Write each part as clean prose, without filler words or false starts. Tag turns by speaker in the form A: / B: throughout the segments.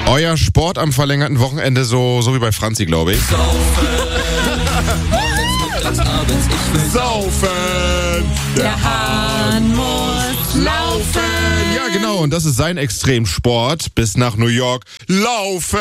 A: Euer Sport am verlängerten Wochenende, so wie bei Franzi, glaube ich. Saufen!
B: Der Hahn muss laufen!
A: Ja, genau, und das ist sein Extremsport. Bis nach New York laufen!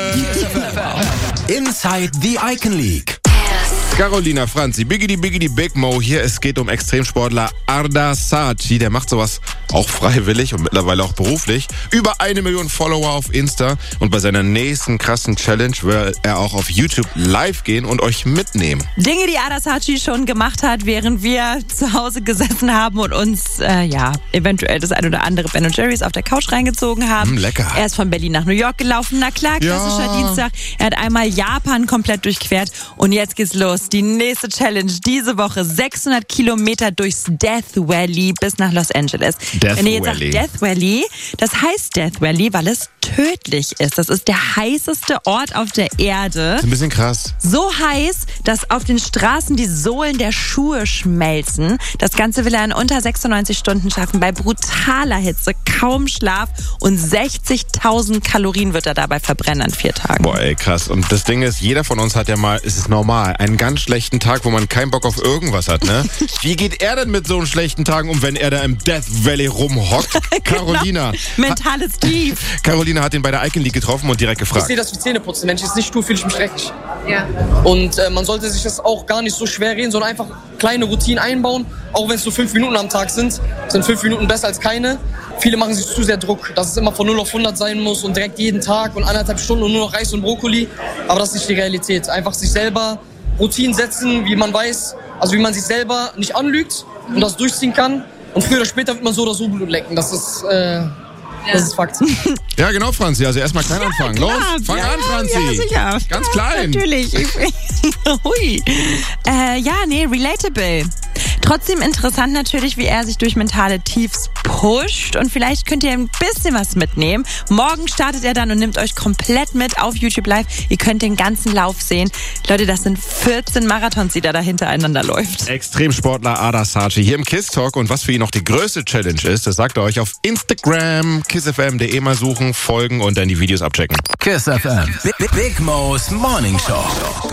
C: Inside the Icon League.
A: Carolina, Franzi, Biggity Big Mo hier. Es geht um Extremsportler Arda Saatchi. Der macht sowas auch freiwillig und mittlerweile auch beruflich. Über 1 Million Follower auf Insta. Und bei seiner nächsten krassen Challenge will er auch auf YouTube live gehen und euch mitnehmen.
B: Dinge, die Arda Saatchi schon gemacht hat, während wir zu Hause gesessen haben und uns, eventuell das ein oder andere Ben & Jerry's auf der Couch reingezogen haben.
A: Lecker.
B: Er ist von Berlin nach New York gelaufen. Na klar, klassischer Dienstag. Er hat einmal Japan komplett durchquert. Und jetzt geht's los. Die nächste Challenge diese Woche. 600 Kilometer durchs Death Valley bis nach Los Angeles. Wenn ihr jetzt sagt Death Valley, das heißt Death Valley, weil es tödlich ist. Das ist der heißeste Ort auf der Erde.
A: Das ist ein bisschen krass.
B: So heiß, dass auf den Straßen die Sohlen der Schuhe schmelzen. Das Ganze will er in unter 96 Stunden schaffen, bei brutaler Hitze, kaum Schlaf und 60.000 Kalorien wird er dabei verbrennen an 4 Tagen.
A: Boah, ey, krass. Und das Ding ist, jeder von uns hat ja mal, es ist normal, einen ganz schlechten Tag, wo man keinen Bock auf irgendwas hat, ne? Wie geht er denn mit so einen schlechten Tagen um, wenn er da im Death Valley rumhockt? Carolina.
B: Mentales Tief.
A: Carolina hat ihn bei der Icon League getroffen und direkt gefragt.
D: Ich sehe das wie Zähneputzen. Wenn ich es nicht tue, fühle ich mich dreckig.
E: Ja.
D: Und man sollte sich das auch gar nicht so schwer reden, sondern einfach kleine Routinen einbauen. Auch wenn es nur 5 Minuten am Tag sind 5 Minuten besser als keine. Viele machen sich zu sehr Druck, dass es immer von 0 auf 100 sein muss und direkt jeden Tag und 1,5 Stunden und nur noch Reis und Brokkoli. Aber das ist nicht die Realität. Einfach sich selber Routinen setzen, wie man weiß, also wie man sich selber nicht anlügt und das durchziehen kann. Und früher oder später wird man so oder so Blut lecken. Das ist Fakt.
A: Ja, genau, Franzi. Also erstmal klein anfangen. Los, fang an, Franzi.
B: Ja, sicher.
A: Ganz klein.
B: Natürlich. Hui. Relatable. Trotzdem interessant natürlich, wie er sich durch mentale Tiefs pusht. Und vielleicht könnt ihr ein bisschen was mitnehmen. Morgen startet er dann und nimmt euch komplett mit auf YouTube Live. Ihr könnt den ganzen Lauf sehen. Leute, das sind 14 Marathons, die da hintereinander läuft.
A: Extremsportler Arda Saatchi hier im KISS Talk. Und was für ihn noch die größte Challenge ist, das sagt er euch auf Instagram, kissfm.de mal suchen, folgen und dann die Videos abchecken.
C: KISS FM. Big Mo's Morning Show.